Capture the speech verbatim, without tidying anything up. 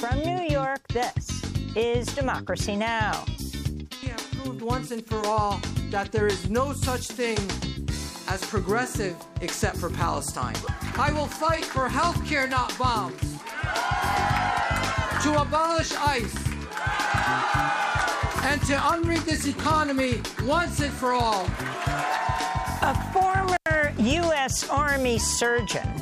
From New York, this is Democracy Now! We have proved once and for all that there is no such thing as progressive except for Palestine. I will fight for health care, not bombs. To abolish ICE. And to unrig this economy once and for all. A former U S Army surgeon